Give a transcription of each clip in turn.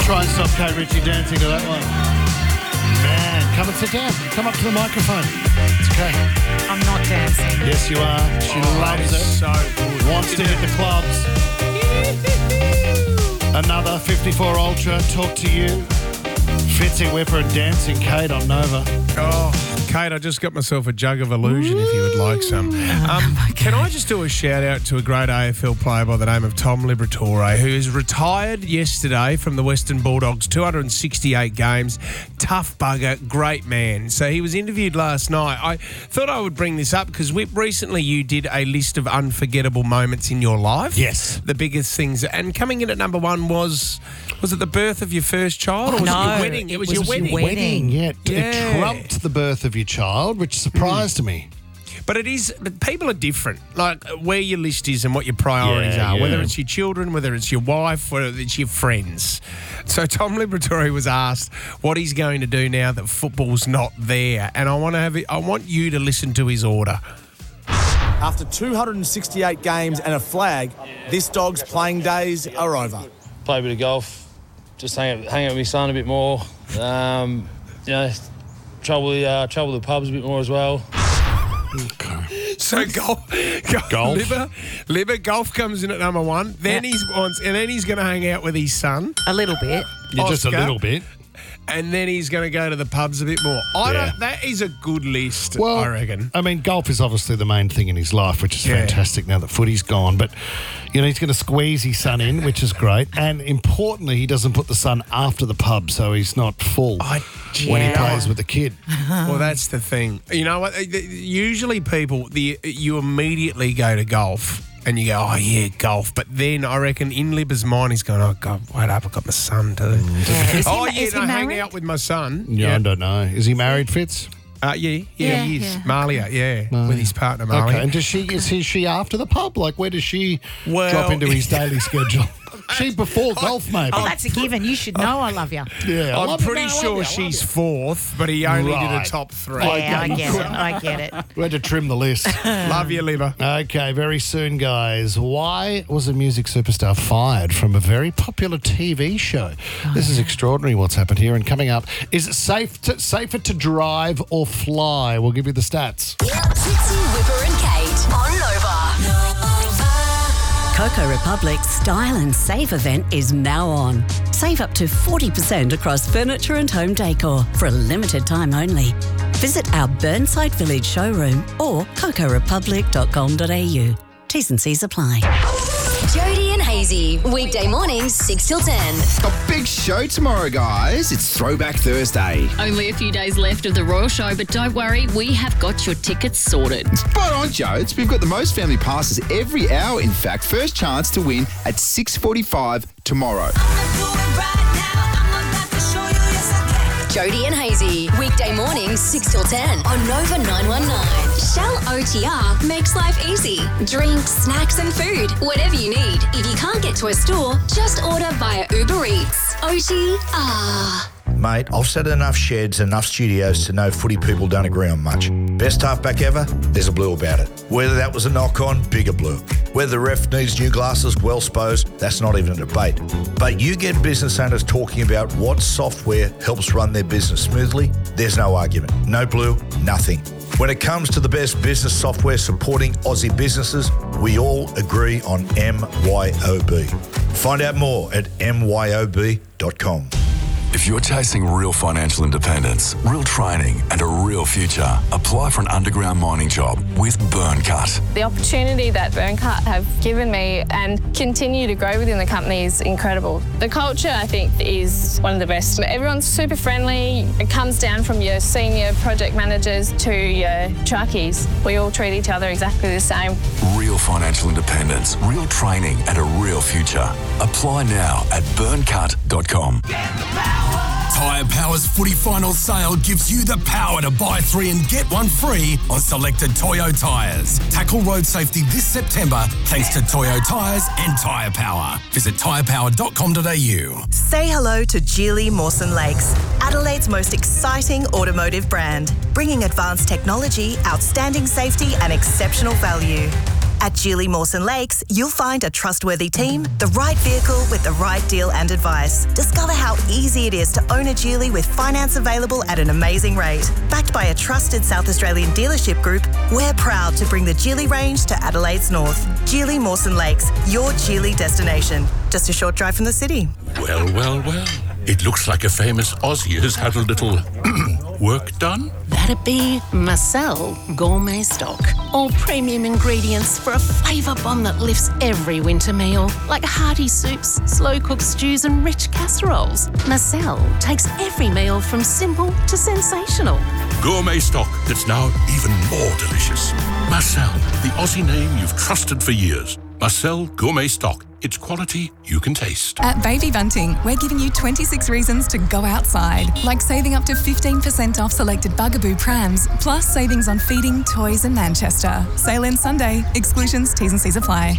Try and stop Kate Ritchie dancing to that one. Man, come and sit down. Come up to the microphone. It's okay. I'm not dancing. Yes, you are. She loves it. So good. Wants to hit the clubs. Another 54 Ultra. Talk to you. Fitzy Whipper and Dancing Kate on Nova. Oh, Kate, I just got myself a jug of Illusion if you would like some. Can I just do a shout out to a great AFL player by the name of Tom Liberatore, who is retired yesterday from the Western Bulldogs, 268 games, tough bugger, great man. So he was interviewed last night. I thought I would bring this up because recently you did a list of unforgettable moments in your life. Yes. The biggest things. And coming in at number one was it the birth of your first child or was it your wedding? It was your wedding. Yeah. Yeah. It trumped the birth of your child, which surprised me. But people are different, like where your list is and what your priorities are, whether it's your children, whether it's your wife, whether it's your friends. So Tom Liberatore was asked what he's going to do now that football's not there. And I want you to listen to his order. After 268 games and a flag, this dog's playing days are over. Play a bit of golf, just hang out with my son a bit more. Travel the pubs a bit more as well. Okay. So golf. Liber golf comes in at number one. Then he's going to hang out with his son. A little bit. Yeah, just a Oscar. little bit. And then he's going to go to the pubs a bit more. That is a good list, Well, I reckon. I mean, golf is obviously the main thing in his life, which is fantastic now that footy's gone. But, he's going to squeeze his son in, which is great. And importantly, he doesn't put the son after the pub, so he's not full when he plays with the kid. Well, that's the thing. You know what? Usually people, you immediately go to golf. And you go, oh, yeah, golf. But then I reckon in Libba's mind, he's going, oh, God, wait up, I've got my son too. Yeah. Is he hang out with my son. Yeah, I don't know. Is he married, Fitz? He is. Malia, with his partner, Malia. Okay, and is she after the pub? Like, where does she drop into his daily schedule? She before golf, maybe. Oh, that's a given. You should know I love you. Yeah, I'm pretty sure she's fourth, but he only did a top three. Yeah, I get it. We had to trim the list. Love you, Libba. Okay, very soon, guys. Why was a music superstar fired from a very popular TV show? This is extraordinary what's happened here. And coming up, is it safer to drive or fly? We'll give you the stats. Fitzy, Whipper and Kate on Nova. Coco Republic's Style and Save event is now on. Save up to 40% across furniture and home decor for a limited time only. Visit our Burnside Village showroom or cocorepublic.com.au. T's and C's apply. Jody and Hazy, weekday mornings 6 till 10. A big show tomorrow, guys. It's Throwback Thursday. Only a few days left of the Royal Show, but don't worry, we have got your tickets sorted. Spot on, Jodes. We've got the most family passes every hour, in fact. First chance to win at 6:45 tomorrow. Jody and Hazy, weekday mornings 6 till 10 on Nova 919. Shell OTR makes life easy. Drinks, snacks and food, whatever you need. If you can't get to a store, just order via Uber Eats. OTR. Mate, I've set enough sheds, enough studios to know footy people don't agree on much. Best halfback ever? There's a blue about it. Whether that was a knock-on, bigger blue. Whether the ref needs new glasses, well supposed, that's not even a debate. But you get business owners talking about what software helps run their business smoothly, there's no argument. No blue, nothing. When it comes to the best business software supporting Aussie businesses, we all agree on MYOB. Find out more at myob.com. If you're chasing real financial independence, real training and a real future, apply for an underground mining job with Burncut. The opportunity that Burncut have given me and continue to grow within the company is incredible. The culture, I think, is one of the best. Everyone's super friendly. It comes down from your senior project managers to your truckies. We all treat each other exactly the same. Real financial independence, real training and a real future. Apply now at burncut.com. Tyre Power's footy final sale gives you the power to buy 3 and get 1 free on selected Toyo tyres. Tackle road safety this September thanks to Toyo tyres and Tyre Power. Visit tyrepower.com.au. Say hello to Geely Mawson Lakes, Adelaide's most exciting automotive brand, bringing advanced technology, outstanding safety and exceptional value. At Geely Mawson Lakes, you'll find a trustworthy team, the right vehicle with the right deal and advice. Discover how easy it is to own a Geely with finance available at an amazing rate. Backed by a trusted South Australian dealership group, we're proud to bring the Geely range to Adelaide's north. Geely Mawson Lakes, your Geely destination. Just a short drive from the city. Well, well, well. It looks like a famous Aussie has had a little work done. That'd be Marcel Gourmet Stock. All premium ingredients for a flavour bomb that lifts every winter meal. Like hearty soups, slow-cooked stews and rich casseroles. Marcel takes every meal from simple to sensational. Gourmet stock that's now even more delicious. Marcel, the Aussie name you've trusted for years. Marcel Gourmet Stock. It's quality you can taste. At Baby Bunting, we're giving you 26 reasons to go outside, like saving up to 15% off selected Bugaboo prams, plus savings on feeding, toys and Manchester. Sale ends Sunday. Exclusions, T's and C's apply.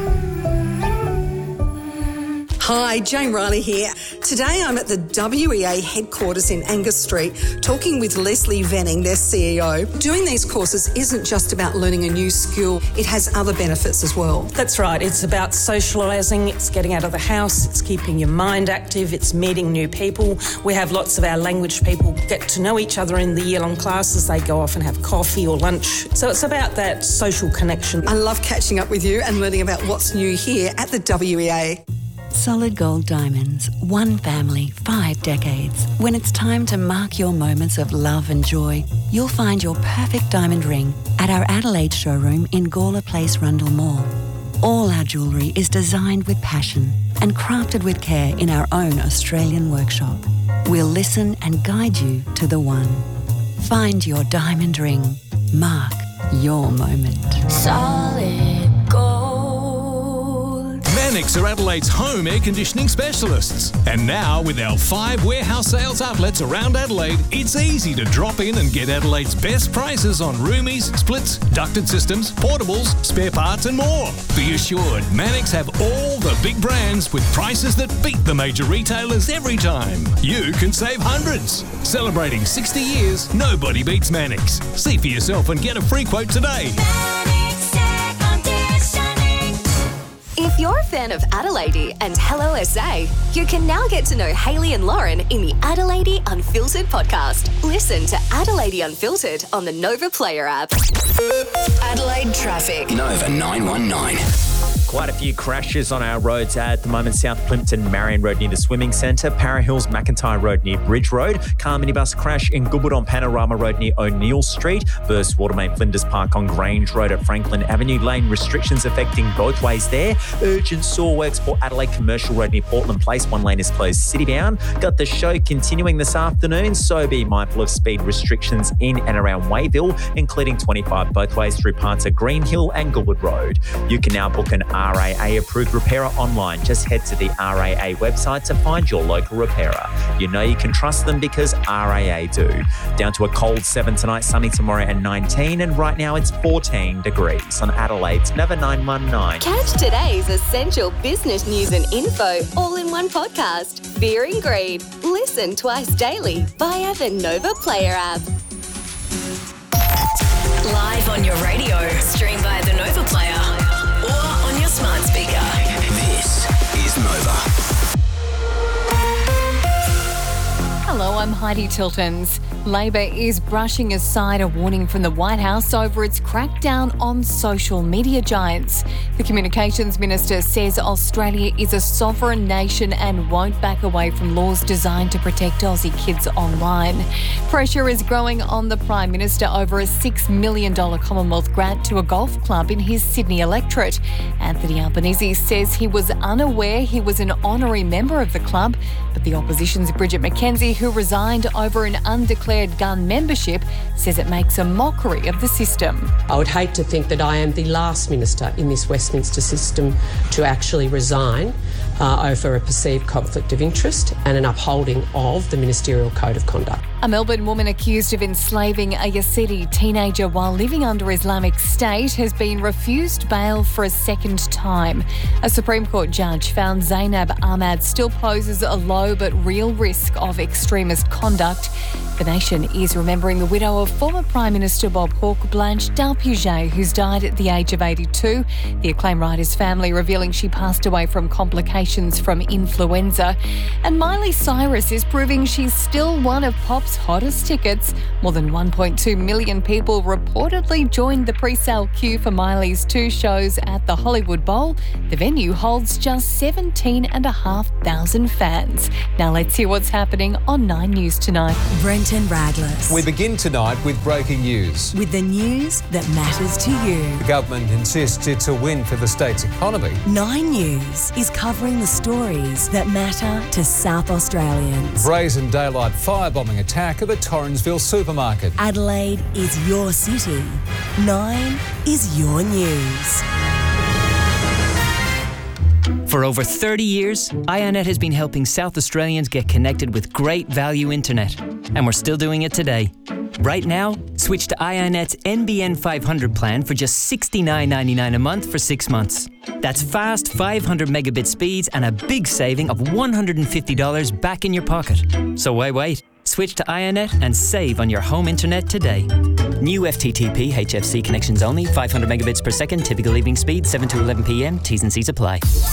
Hi, Jane Riley here. Today I'm at the WEA headquarters in Angus Street talking with Leslie Venning, their CEO. Doing these courses isn't just about learning a new skill, it has other benefits as well. That's right, it's about socialising, it's getting out of the house, it's keeping your mind active, it's meeting new people. We have lots of our language people get to know each other in the year-long classes. They go off and have coffee or lunch. So it's about that social connection. I love catching up with you and learning about what's new here at the WEA. Solid Gold Diamonds, one family, 5 decades. When it's time to mark your moments of love and joy, you'll find your perfect diamond ring at our Adelaide showroom in Gawler Place, Rundle Mall. All our jewellery is designed with passion and crafted with care in our own Australian workshop. We'll listen and guide you to the one. Find your diamond ring. Mark your moment. Solid Gold. Mannix are Adelaide's home air conditioning specialists. And now, with our 5 warehouse sales outlets around Adelaide, it's easy to drop in and get Adelaide's best prices on roomies, splits, ducted systems, portables, spare parts and more. Be assured, Mannix have all the big brands with prices that beat the major retailers every time. You can save hundreds. Celebrating 60 years, nobody beats Mannix. See for yourself and get a free quote today. If you're a fan of Adelaide and Hello SA, you can now get to know Hayley and Lauren in the Adelaide Unfiltered podcast. Listen to Adelaide Unfiltered on the Nova Player app. Adelaide traffic. Nova 919. Quite a few crashes on our roads at the moment. South Plimpton, Marion Road near the Swimming Centre, Para Hills, McIntyre Road near Bridge Road, car minibus crash in Goodwood on Panorama Road near O'Neill Street, burst water main Flinders Park on Grange Road at Franklin Avenue, lane restrictions affecting both ways there, urgent saw works for Adelaide Commercial Road near Portland Place, one lane is closed citybound. Got the show continuing this afternoon, so be mindful of speed restrictions in and around Wayville, including 25 both ways through parts of Green Hill and Goodwood Road. You can now book an RAA approved repairer online. Just head to the RAA website to find your local repairer. You know you can trust them because RAA do. Down to a cold 7 tonight, sunny tomorrow and 19, and right now it's 14 degrees on Adelaide's Nova 919. Catch today's essential business news and info all in one podcast. Fear and Greed. Listen twice daily via the Nova Player app. Live on your radio, stream via the Nova Player or on your smart speaker. This is Nova. Hello, I'm Heidi Tiltons. Labor is brushing aside a warning from the White House over its crackdown on social media giants. The Communications Minister says Australia is a sovereign nation and won't back away from laws designed to protect Aussie kids online. Pressure is growing on the Prime Minister over a $6 million Commonwealth grant to a golf club in his Sydney electorate. Anthony Albanese says he was unaware he was an honorary member of the club, but the opposition's Bridget McKenzie, who resigned over an undeclared gun membership, says it makes a mockery of the system. I would hate to think that I am the last minister in this Westminster system to actually resign over a perceived conflict of interest and an upholding of the Ministerial Code of Conduct. A Melbourne woman accused of enslaving a Yazidi teenager while living under Islamic State has been refused bail for a second time. A Supreme Court judge found Zainab Ahmad still poses a low but real risk of extremist misconduct. The nation is remembering the widow of former Prime Minister Bob Hawke, Blanche Dalpuget, who's died at the age of 82. The acclaimed writer's family revealing she passed away from complications from influenza. And Miley Cyrus is proving she's still one of pop's hottest tickets. More than 1.2 million people reportedly joined the pre-sale queue for Miley's 2 shows at the Hollywood Bowl. The venue holds just 17,500 fans. Now let's hear what's happening on 9 News tonight. Brenton Radless. We begin tonight with breaking news. With the news that matters to you. The government insists it's a win for the state's economy. 9 News is covering the stories that matter to South Australians. Brazen daylight firebombing attack at the Torrensville supermarket. Adelaide is your city. 9 is your news. For over 30 years, iiNet has been helping South Australians get connected with great value internet. And we're still doing it today. Right now, switch to iiNet's NBN 500 plan for just $69.99 a month for 6 months. That's fast 500 megabit speeds and a big saving of $150 back in your pocket. So why wait? Switch to iiNet and save on your home internet today. New FTTP HFC connections only, 500 megabits per second, typical evening speed, 7 to 11 p.m. T's and C's apply.